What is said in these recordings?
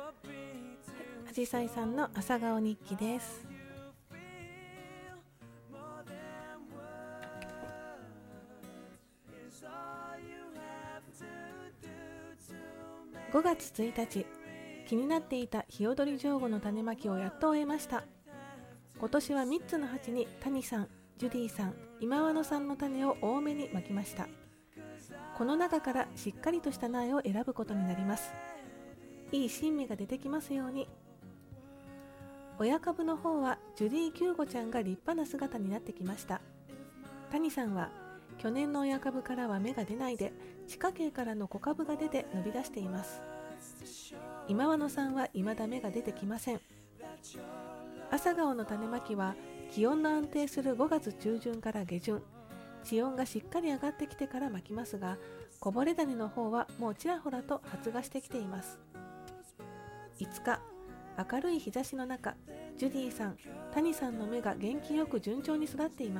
あじさいさんの朝顔日記です。5月1日、気になっていたヒヨドリジョウゴの種まきをやっと終えました。今年は3つの鉢に谷さん、ジュディさん、今和野さんの種を多めにまきました。この中からしっかりとした苗を選ぶことになります。いい新芽が出てきますように。親株の方はジュディ・キューゴちゃんが立派な姿になってきました。谷さんは去年の親株からは芽が出ないで、地下茎からの小株が出て伸び出しています。今和野さんは未だ芽が出てきません。朝顔の種まきは気温の安定する5月中旬から下旬、地温がしっかり上がってきてからまきますが、こぼれ種の方はもうちらほらと発芽してきています。5日、明るい日差しの中、ジュディさん、谷さんの芽が元気よく順調に育っています。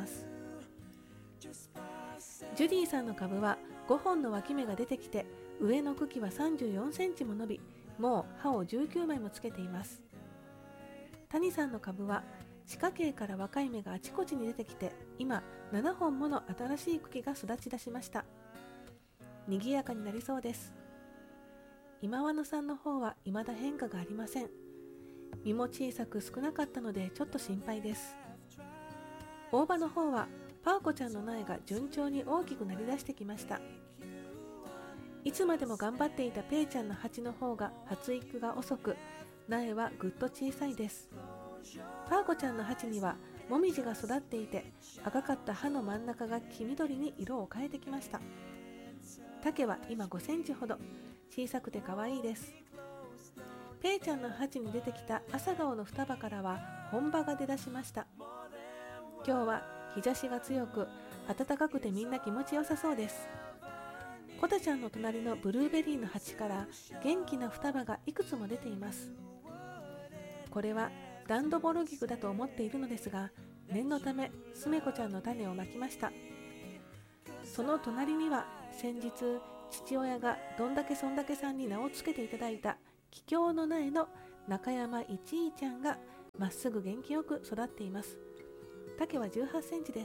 ジュディさんの株は5本の脇芽が出てきて、上の茎は34センチも伸び、もう葉を19枚もつけています。谷さんの株は地下茎から若い芽があちこちに出てきて、今7本もの新しい茎が育ち出しました。賑やかになりそうです。今和野さんの方は未だ変化がありません。実も小さく少なかったのでちょっと心配です。大葉の方はパーコちゃんの苗が順調に大きくなりだしてきました。いつまでも頑張っていたペイちゃんの鉢の方が発育が遅く、苗はぐっと小さいです。パーコちゃんの鉢にはもみじが育っていて、赤かった葉の真ん中が黄緑に色を変えてきました。丈は今5センチほど、小さくて可愛いです。ペイちゃんの鉢に出てきた朝顔の双葉からは本葉が出だしました。今日は日差しが強く暖かくてみんな気持ちよさそうです。コタちゃんの隣のブルーベリーの鉢から元気な双葉がいくつも出ています。これはダンドボロギクだと思っているのですが、念のためスメコちゃんの種をまきました。その隣には先日父親がどんだけそんだけさんに名を付けていただいた桔梗の苗の中山一位ちゃんがまっすぐ元気よく育っています。丈は18センチです。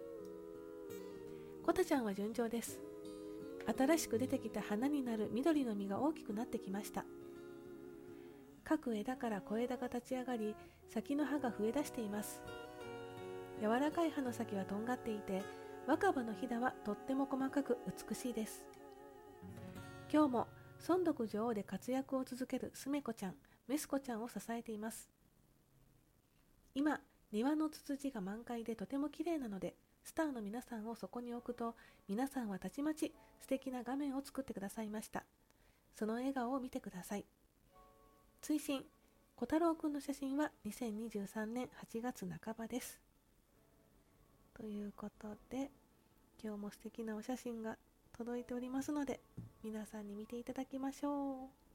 コタちゃんは順調です。新しく出てきた花になる緑の実が大きくなってきました。各枝から小枝が立ち上がり、先の葉が増え出しています。柔らかい葉の先はとんがっていて、若葉のひだはとっても細かく美しいです。今日も孫徳女王で活躍を続けるスメコちゃん、メスコちゃんを支えています。今、庭のツツジが満開でとても綺麗なので、スターの皆さんをそこに置くと、皆さんはたちまち素敵な画面を作ってくださいました。その笑顔を見てください。追伸、小太郎くんの写真は2023年8月半ばです。ということで、今日も素敵なお写真が届いておりますので、皆さんに見ていただきましょう。